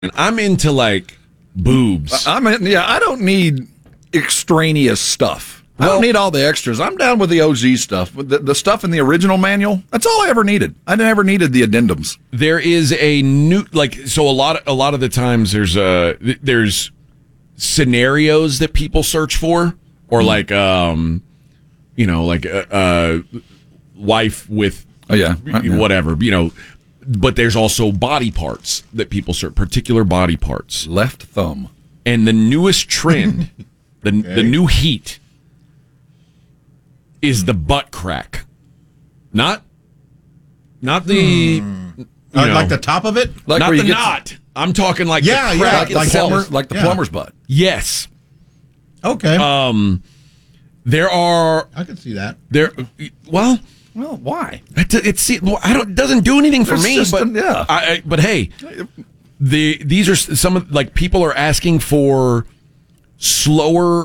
I'm into like boobs. I don't need extraneous stuff. I Well- don't need all the extras. I'm down with the OG stuff. The stuff in the original manual, that's all I ever needed. I never needed the addendums. There is a new so a lot of the times there's scenarios that people search for, or like wife with whatever, but there's also body parts that people search, particular body parts. Left thumb. And the newest trend, the new heat is the butt crack. Not the like the top of it? Like not where you the get knot. I'm talking like Yeah, the yeah, crack like itself. the plumber's butt. Yes. Okay. There are I can see that. Well, why? it doesn't do anything for It's me, just but but hey, these are some of like people are asking for slower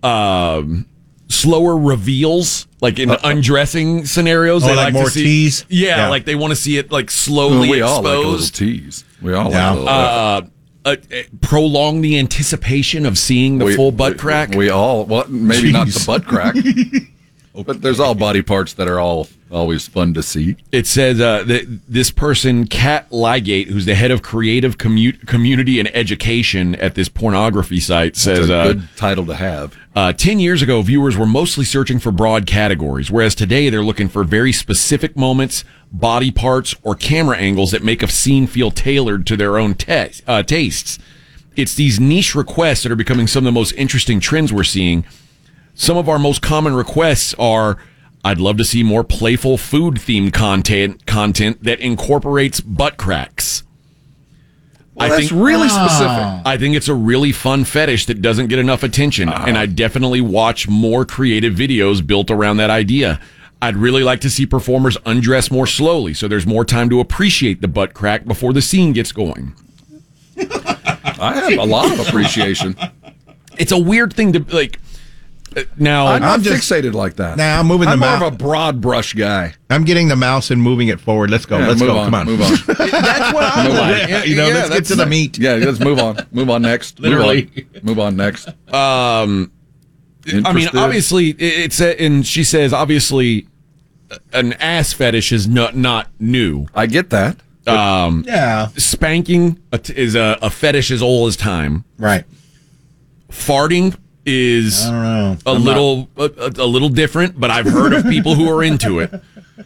reveals, like in undressing scenarios. Oh, They like to more see, tease? Yeah, like they want to see it like slowly we all like a little exposed. tease. We all like a little Prolong the anticipation of seeing the full butt crack. We all, maybe not the butt crack, but there's all body parts that are all always fun to see. It says that this person, Kat Ligate, who's the head of creative community and education at this pornography site, says That's a good title to have. 10 years ago, viewers were mostly searching for broad categories, whereas today they're looking for very specific moments, body parts, or camera angles that make a scene feel tailored to their own tastes. It's these niche requests that are becoming some of the most interesting trends we're seeing. Some of our most common requests are, I'd love to see more playful food-themed content that incorporates butt cracks. Well, that's really specific. I think it's a really fun fetish that doesn't get enough attention, and I definitely watch more creative videos built around that idea. I'd really like to see performers undress more slowly, so there's more time to appreciate the butt crack before the scene gets going. I have a lot of appreciation. It's a weird thing to, like... Now I'm not just fixated like that. Nah, I'm moving the I'm more mouse. of a broad brush guy. I'm getting the mouse and moving it forward. Let's go. Yeah, Let's move go. on, Come on. move on. that's what I like. Let's get to the meat. Yeah, let's move on. Move on next. Literally. Move on next. I mean, Interested? obviously, and she says, obviously, an ass fetish is not new. I get that. Yeah. Spanking is a fetish as old as time. Right. Farting is I don't know. a little different, but I've heard of people who are into it.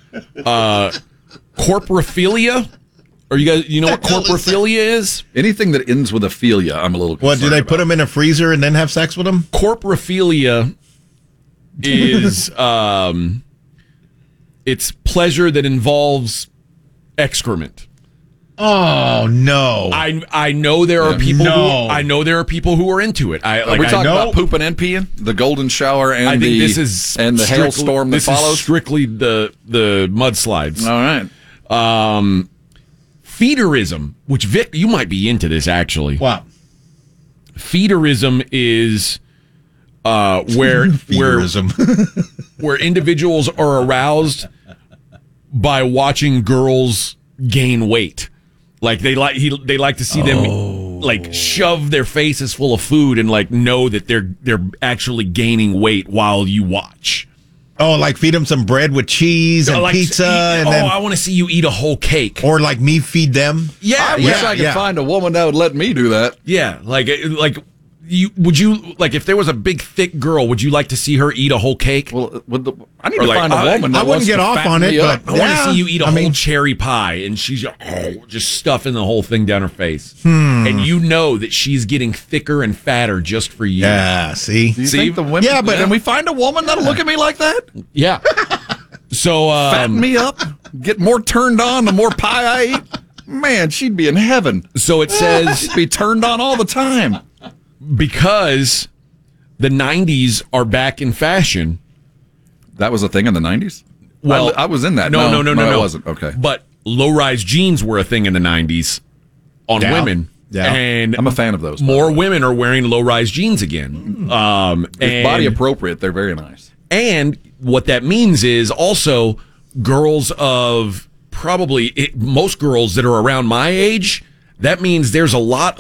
Corporophilia. Are you guys? You know what corporophilia is? Anything that ends with aphilia, I'm a little concerned What, do they put about. them in a freezer and then have sex with them? Corporophilia is it's pleasure that involves excrement. Oh no! I know there are people. No. I know there are people who are into it. Are we talking about pooping and peeing? The golden shower and I think the this is and the strictly- hailstorm that this follows. is strictly the mudslides. All right. Feederism, which Vic, you might be into this actually. Wow. Feederism is where where individuals are aroused by watching girls gain weight. Like they like to see them like shove their faces full of food and like know that they're actually gaining weight while you watch. Oh, like feed them some bread with cheese and Like, pizza, and then I want to see you eat a whole cake. or like me feed them. Yeah, I wish I could find a woman that would let me do that. Yeah, like would you like if there was a big thick girl, would you like to see her eat a whole cake? Well, I need Or to like, find a woman that I wouldn't wants get to off fatten on it, me up. but I want to yeah, see you eat a I whole mean- cherry pie, and she's just stuffing the whole thing down her face, and you know that she's getting thicker and fatter just for you. Yeah, see? Do you See? think the women? Yeah, but- can we find a woman that'll look at me like that? Yeah. So Fatten me up, get more turned on the more pie I eat. Man, she'd be in heaven. so it says She'd be turned on all the time. because the 90s are back in fashion. That was a thing in the 90s? Well, I was in that. No, I wasn't. Okay. But low-rise jeans were a thing in the 90s on Yeah. women. Yeah. And I'm a fan of those. by more the way. women are wearing low-rise jeans again. If body appropriate, they're very nice. And what that means is also girls of probably most girls that are around my age, that means there's a lot